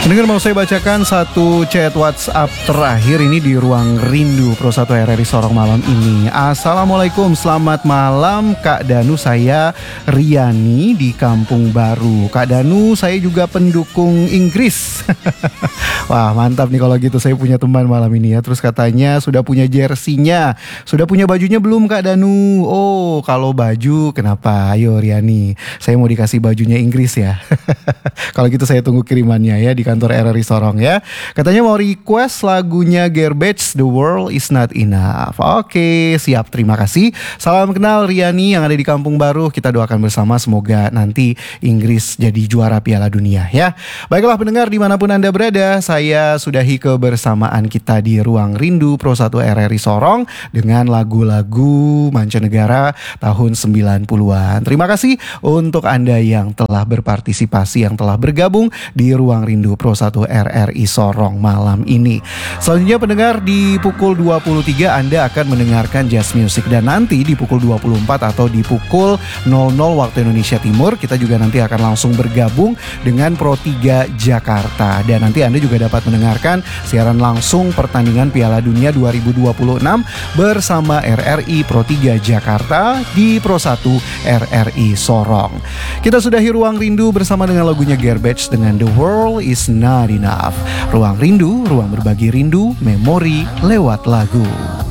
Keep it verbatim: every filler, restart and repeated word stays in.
Pendengar, mau saya bacakan satu chat WhatsApp terakhir ini di Ruang Rindu Pro satu R R I Sorong malam ini. Assalamualaikum, selamat malam Kak Danu, saya Riani di Kampung Baru. Kak Danu, saya juga pendukung Inggris. Wah, mantap nih kalau gitu, saya punya teman malam ini ya. Terus katanya sudah punya jersinya, sudah punya bajunya belum Kak Danu? Oh, kalau baju kenapa? Ayo Riani, saya mau dikasih bajunya Inggris ya. Kalau gitu saya tunggu kirimannya ya di kantor R R I Sorong ya. Katanya mau request lagunya Garbage, The World Is Not Enough. Oke, siap, terima kasih. Salam kenal Riani yang ada di Kampung Baru. Kita doakan bersama semoga nanti Inggris jadi juara Piala Dunia ya. Baiklah pendengar, dimanapun Anda berada, saya sudahi kebersamaan kita di Ruang Rindu Pro satu R R I Sorong dengan lagu-lagu mancanegara tahun sembilan puluhan. Terima kasih untuk Anda yang telah berpartisipasi, yang telah bergabung di Ruang Rindu Pro satu R R I Sorong malam ini. Selanjutnya pendengar, di pukul dua puluh tiga Anda akan mendengarkan jazz music, dan nanti di pukul dua puluh empat atau di pukul nol nol waktu Indonesia Timur kita juga nanti akan langsung bergabung dengan Pro tiga Jakarta, dan nanti Anda juga dapat mendengarkan siaran langsung pertandingan Piala Dunia dua ribu dua puluh enam bersama R R I Pro tiga Jakarta di Pro satu R R I Sorong. Kita sudahi Ruang Rindu bersama dengan lagunya Garbage dengan The World Is Not Enough. Ruang Rindu, ruang berbagi rindu, memori lewat lagu.